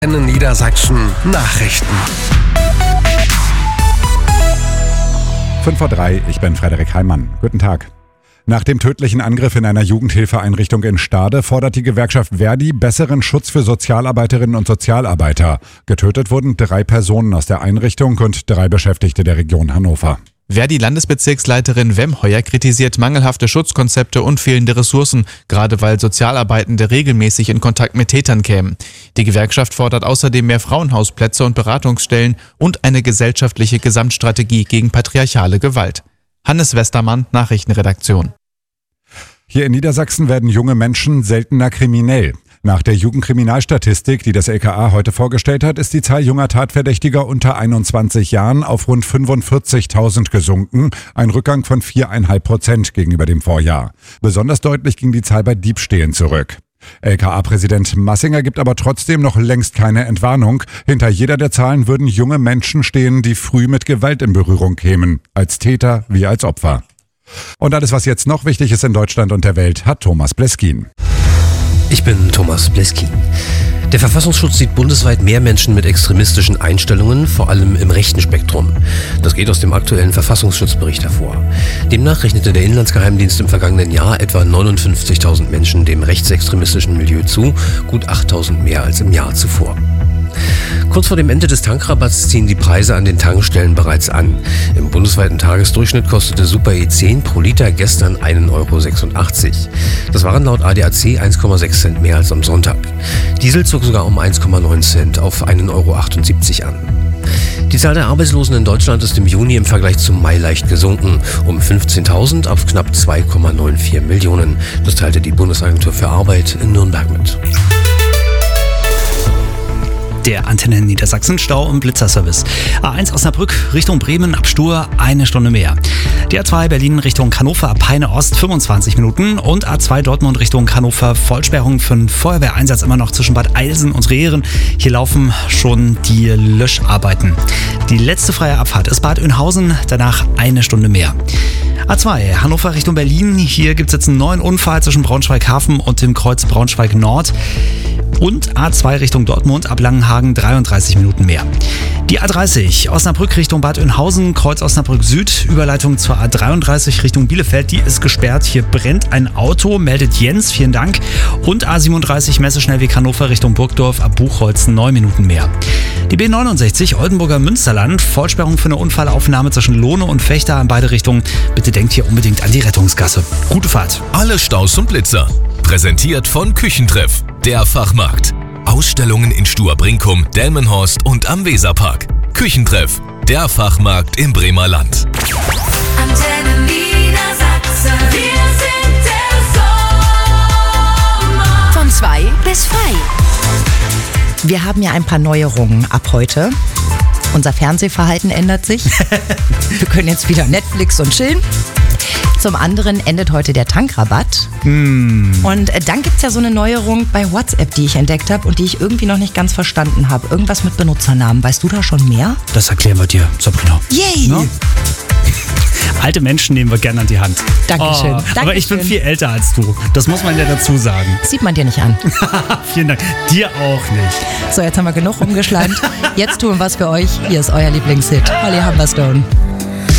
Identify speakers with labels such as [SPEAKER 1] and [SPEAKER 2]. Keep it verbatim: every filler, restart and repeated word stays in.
[SPEAKER 1] In Niedersachsen Nachrichten.
[SPEAKER 2] fünf vor drei, ich bin Frederik Heimann. Guten Tag. Nach dem tödlichen Angriff in einer Jugendhilfeeinrichtung in Stade fordert die Gewerkschaft Verdi besseren Schutz für Sozialarbeiterinnen und Sozialarbeiter. Getötet wurden drei Personen aus der Einrichtung und drei Beschäftigte der Region Hannover.
[SPEAKER 3] Verdi-Landesbezirksleiterin Wemheuer kritisiert mangelhafte Schutzkonzepte und fehlende Ressourcen, gerade weil Sozialarbeitende regelmäßig in Kontakt mit Tätern kämen. Die Gewerkschaft fordert außerdem mehr Frauenhausplätze und Beratungsstellen und eine gesellschaftliche Gesamtstrategie gegen patriarchale Gewalt. Hannes Westermann, Nachrichtenredaktion.
[SPEAKER 2] Hier in Niedersachsen werden junge Menschen seltener kriminell. Nach der Jugendkriminalstatistik, die das L K A heute vorgestellt hat, ist die Zahl junger Tatverdächtiger unter einundzwanzig Jahren auf rund fünfundvierzigtausend gesunken, ein Rückgang von vier Komma fünf Prozent gegenüber dem Vorjahr. Besonders deutlich ging die Zahl bei Diebstählen zurück. L K A-Präsident Massinger gibt aber trotzdem noch längst keine Entwarnung. Hinter jeder der Zahlen würden junge Menschen stehen, die früh mit Gewalt in Berührung kämen, als Täter wie als Opfer. Und alles, was jetzt noch wichtig ist in Deutschland und der Welt, hat Thomas Bleskin.
[SPEAKER 4] Ich bin Thomas Bleskin. Der Verfassungsschutz sieht bundesweit mehr Menschen mit extremistischen Einstellungen, vor allem im rechten Spektrum. Das geht aus dem aktuellen Verfassungsschutzbericht hervor. Demnach rechnete der Inlandsgeheimdienst im vergangenen Jahr etwa neunundfünfzigtausend Menschen dem rechtsextremistischen Milieu zu, gut achttausend mehr als im Jahr zuvor. Kurz vor dem Ende des Tankrabatts ziehen die Preise an den Tankstellen bereits an. Im bundesweiten Tagesdurchschnitt kostete Super E zehn pro Liter gestern einen Euro sechsundachtzig. Das waren laut A D A C eins Komma sechs Cent mehr als am Sonntag. Diesel zog sogar um eins Komma neun Cent auf einen Euro achtundsiebzig an. Die Zahl der Arbeitslosen in Deutschland ist im Juni im Vergleich zum Mai leicht gesunken, um fünfzehntausend auf knapp zwei Komma vierundneunzig Millionen. Das teilte die Bundesagentur für Arbeit in Nürnberg mit.
[SPEAKER 5] Der Antenne Niedersachsen Stau- und Blitzerservice. A eins Osnabrück Richtung Bremen ab Stur eine Stunde mehr. Die A zwei Berlin Richtung Hannover ab Peine Ost fünfundzwanzig Minuten und A zwei Dortmund Richtung Hannover Vollsperrung für einen Feuerwehreinsatz immer noch zwischen Bad Eilsen und Rehren. Hier laufen schon die Löscharbeiten. Die letzte freie Abfahrt ist Bad Oeynhausen, danach eine Stunde mehr. A zwei Hannover Richtung Berlin. Hier gibt es jetzt einen neuen Unfall zwischen Braunschweig-Hafen und dem Kreuz Braunschweig-Nord. Und A zwei Richtung Dortmund ab Langenhagen dreiunddreißig Minuten mehr. Die A dreißig Osnabrück Richtung Bad Oeynhausen, Kreuz Osnabrück Süd, Überleitung zur A dreiunddreißig Richtung Bielefeld, die ist gesperrt. Hier brennt ein Auto, meldet Jens, vielen Dank. Und A siebenunddreißig Messeschnellweg Hannover Richtung Burgdorf ab Buchholz neun Minuten mehr. Die B neunundsechzig Oldenburger Münsterland, Vollsperrung für eine Unfallaufnahme zwischen Lohne und Fechter in beide Richtungen. Bitte denkt hier unbedingt an die Rettungsgasse. Gute Fahrt.
[SPEAKER 6] Alle Staus und Blitzer. Präsentiert von Küchentreff, der Fachmarkt. Ausstellungen in Stur-Brinkum, Delmenhorst und am Weserpark. Küchentreff, der Fachmarkt im Bremer Land.
[SPEAKER 7] Antenne Niedersachsen, wir sind der Sommer.
[SPEAKER 8] Von zwei bis frei. Wir haben ja ein paar Neuerungen ab heute. Unser Fernsehverhalten ändert sich. Wir können jetzt wieder Netflix und chillen. Zum anderen endet heute der Tankrabatt.
[SPEAKER 5] Mm.
[SPEAKER 8] Und dann gibt es ja so eine Neuerung bei WhatsApp, die ich entdeckt habe und die ich irgendwie noch nicht ganz verstanden habe. Irgendwas mit Benutzernamen. Weißt du da schon mehr?
[SPEAKER 5] Das erklären wir dir, Sabrina.
[SPEAKER 8] Yay!
[SPEAKER 5] No? Alte Menschen nehmen wir gerne an die Hand.
[SPEAKER 8] Dankeschön.
[SPEAKER 5] Oh,
[SPEAKER 8] Dankeschön.
[SPEAKER 5] Aber ich bin viel älter als du. Das muss man ja dazu sagen.
[SPEAKER 8] Sieht man dir nicht an.
[SPEAKER 5] Vielen Dank. Dir auch nicht.
[SPEAKER 8] So, jetzt haben wir genug rumgeschleimt. Jetzt tun wir was für euch. Hier ist euer Lieblingshit. Holly Humberstone.